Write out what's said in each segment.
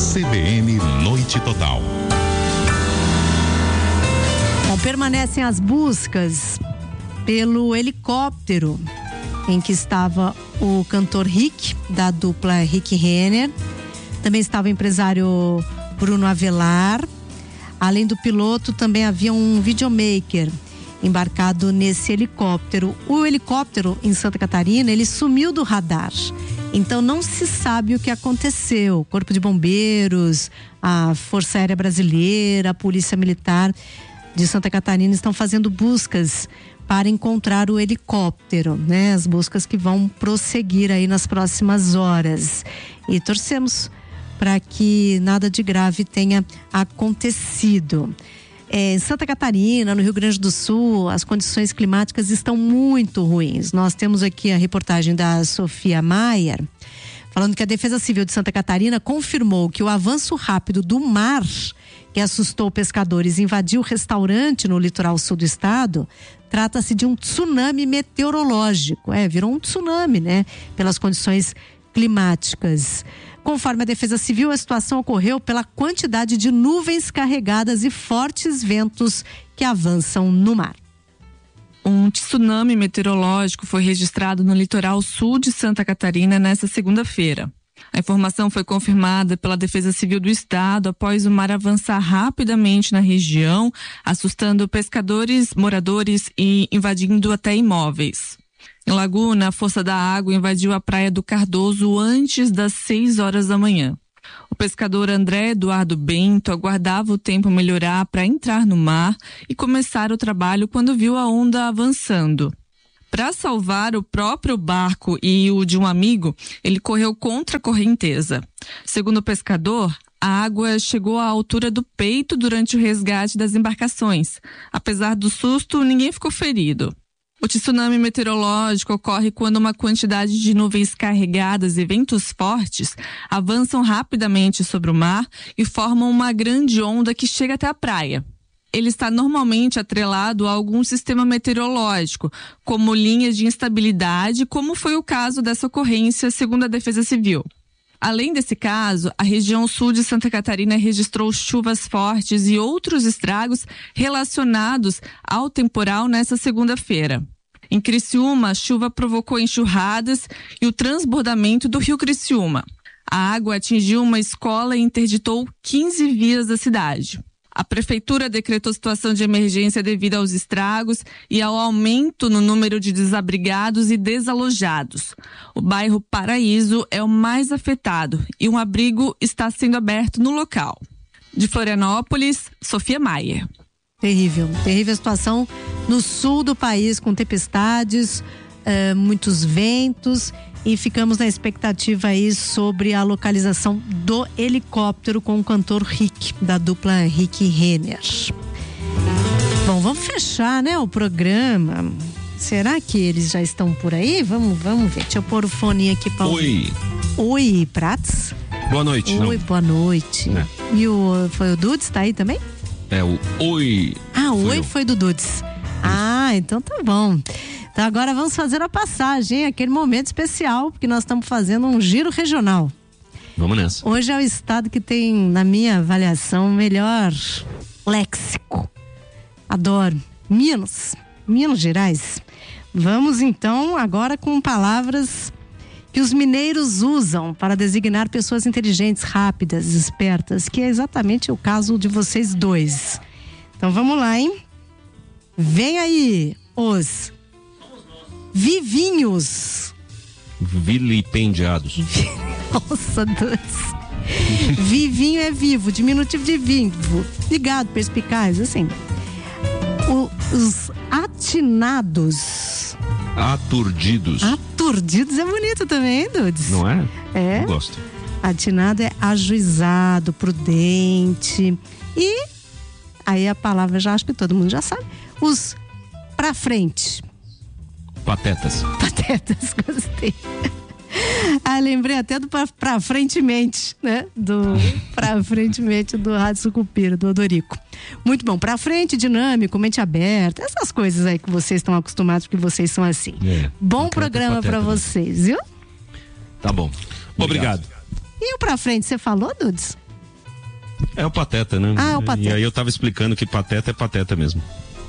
CBN Noite Total. Bom, permanecem as buscas pelo helicóptero em que estava o cantor Rick, da dupla Rick Renner. Também estava o empresário Bruno Avelar. Além do piloto, também havia um videomaker embarcado nesse helicóptero. O helicóptero em Santa Catarina, ele sumiu do radar. Então não se sabe o que aconteceu. O Corpo de Bombeiros, a Força Aérea Brasileira, a Polícia Militar de Santa Catarina estão fazendo buscas para encontrar o helicóptero, né? As buscas que vão prosseguir aí nas próximas horas. E torcemos para que nada de grave tenha acontecido. Em Santa Catarina, no Rio Grande do Sul, as condições climáticas estão muito ruins. Nós temos aqui a reportagem da Sofia Maier, falando que a Defesa Civil de Santa Catarina confirmou que o avanço rápido do mar, que assustou pescadores e invadiu o restaurante no litoral sul do estado, trata-se de um tsunami meteorológico. Virou um tsunami, né? Pelas condições climáticas. Conforme a Defesa Civil, a situação ocorreu pela quantidade de nuvens carregadas e fortes ventos que avançam no mar. Um tsunami meteorológico foi registrado no litoral sul de Santa Catarina nesta segunda-feira. A informação foi confirmada pela Defesa Civil do Estado após o mar avançar rapidamente na região, assustando pescadores, moradores e invadindo até imóveis. Em Laguna, a força da água invadiu a praia do Cardoso antes das 6 horas da manhã. O pescador André Eduardo Bento aguardava o tempo melhorar para entrar no mar e começar o trabalho quando viu a onda avançando. Para salvar o próprio barco e o de um amigo, ele correu contra a correnteza. Segundo o pescador, a água chegou à altura do peito durante o resgate das embarcações. Apesar do susto, ninguém ficou ferido. O tsunami meteorológico ocorre quando uma quantidade de nuvens carregadas e ventos fortes avançam rapidamente sobre o mar e formam uma grande onda que chega até a praia. Ele está normalmente atrelado a algum sistema meteorológico, como linhas de instabilidade, como foi o caso dessa ocorrência, segundo a Defesa Civil. Além desse caso, a região sul de Santa Catarina registrou chuvas fortes e outros estragos relacionados ao temporal nesta segunda-feira. Em Criciúma, a chuva provocou enxurradas e o transbordamento do rio Criciúma. A água atingiu uma escola e interditou 15 vias da cidade. A prefeitura decretou situação de emergência devido aos estragos e ao aumento no número de desabrigados e desalojados. O bairro Paraíso é o mais afetado e um abrigo está sendo aberto no local. De Florianópolis, Sofia Maier. Terrível a situação no sul do país, com tempestades, muitos ventos, e ficamos na expectativa aí sobre a localização do helicóptero com o cantor Rick, da dupla Rick Renner. Bom, vamos fechar, né, o programa. Será que eles já estão por aí? Vamos ver. Deixa eu pôr o fone aqui para Oi, Prats. Boa noite. Oi, boa noite. E foi o Dudes, tá aí também? O Oi. Oi foi do Dudes. Então tá bom. Então agora vamos fazer a passagem, aquele momento especial, porque nós estamos fazendo um giro regional. Vamos nessa. Hoje é o estado que tem, na minha avaliação, o melhor léxico. Adoro. Minas Gerais. Vamos então agora com palavras que os mineiros usam para designar pessoas inteligentes, rápidas, espertas, que é exatamente o caso de vocês dois. Então vamos lá, hein? Vem aí os vivinhos. Vilipendiados. Nossa, Deus. Vivinho é vivo, diminutivo de vivo. Ligado, perspicaz, assim. Os atinados. Aturdidos. Aturdidos é bonito também, hein, Dudes? Não é? É. Eu gosto. Atinado é ajuizado, prudente. E aí a palavra, já acho que todo mundo já sabe. Os pra frente. Patetas, gostei. Lembrei até do pra frentemente, né? Do pra frentemente do Rádio Sucupira, do Odorico. Muito bom, pra frente, dinâmico, mente aberta, essas coisas aí que vocês estão acostumados, porque vocês são assim. Bom programa pra vocês, viu? Tá bom. Obrigado. E o pra frente, você falou, Dudes? É o Pateta, né? Ah, é o Pateta. E aí eu tava explicando que Pateta é Pateta mesmo.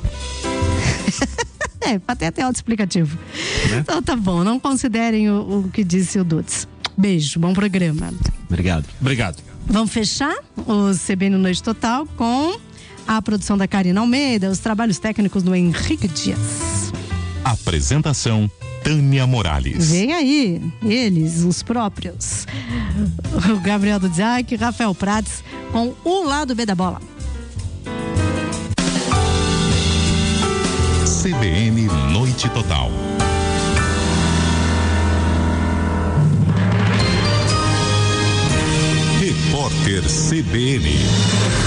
Pateta é autoexplicativo. Né? Então tá bom, não considerem o que disse o Dudes. Beijo, bom programa. Obrigado. Vamos fechar o CBN Noite Total com a produção da Karina Almeida, os trabalhos técnicos do Henrique Dias. Apresentação Tânia Morales. Vem aí, eles, os próprios. O Gabriel Dudziak, Rafael Prates, com o lado B da bola. CBN Noite Total. Repórter CBN.